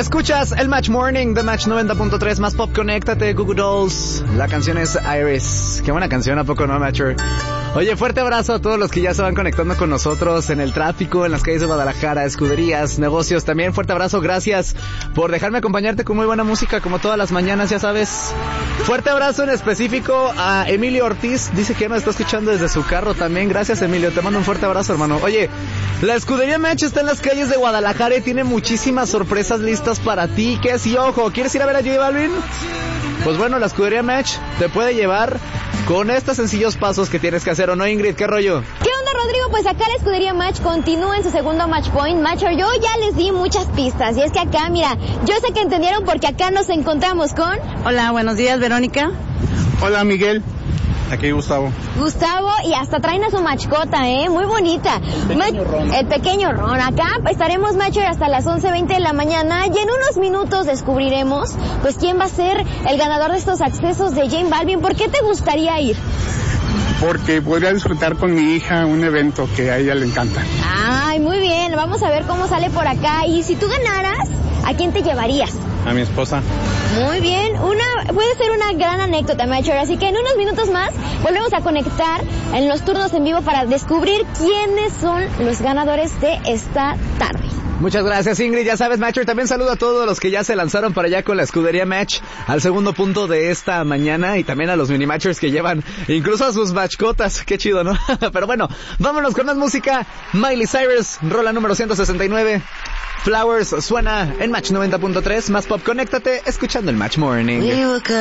Escuchas el Match Morning de Match 90.3, más pop, conéctate, Google Dolls. La canción es Iris. Qué buena canción, ¿a poco no, Matcher? Oye, fuerte abrazo a todos los que ya se van conectando con nosotros en el tráfico, en las calles de Guadalajara, escuderías, negocios. También fuerte abrazo, gracias por dejarme acompañarte con muy buena música como todas las mañanas, ya sabes. Fuerte abrazo en específico a Emilio Ortiz, dice que ya nos está escuchando desde su carro también. Gracias, Emilio, te mando un fuerte abrazo, hermano. Oye, la escudería Match está en las calles de Guadalajara y tiene muchísimas sorpresas listas para ti. ¿Qué es? Y ojo, ¿quieres ir a ver a J Balvin? Pues bueno, la escudería Match te puede llevar con estos sencillos pasos que tienes que hacer, ¿o no, Ingrid? ¿Qué rollo? ¿Qué onda, Rodrigo? Pues acá la escudería Match continúa en su segundo match point. Matcher, yo ya les di muchas pistas. Y es que acá, mira, yo sé que entendieron porque acá nos encontramos con... Hola, buenos días, Verónica. Hola, Miguel. Aquí Gustavo, y hasta traen a su mascota, muy bonita. El pequeño Ron. Acá estaremos, Matcher, hasta las 11:20 de la mañana y en unos minutos descubriremos pues quién va a ser el ganador de estos accesos de J Balvin. ¿Por qué te gustaría ir? Porque podría disfrutar con mi hija un evento que a ella le encanta. Ay, muy bien, vamos a ver cómo sale por acá. Y si tú ganaras, ¿a quién te llevarías? A mi esposa. Muy bien, puede ser una gran anécdota, Matcher, así que en unos minutos más volvemos a conectar en los turnos en vivo para descubrir quiénes son los ganadores de esta tarde. Muchas gracias, Ingrid. Ya sabes, Matcher, también saludo a todos los que ya se lanzaron para allá con la escudería Match al segundo punto de esta mañana y también a los mini Matchers que llevan incluso a sus mascotas. Qué chido, ¿no? Pero bueno, vámonos con más música. Miley Cyrus, rola número 169. Flowers suena en Match 90.3, más pop, conéctate, escuchando el Match Morning.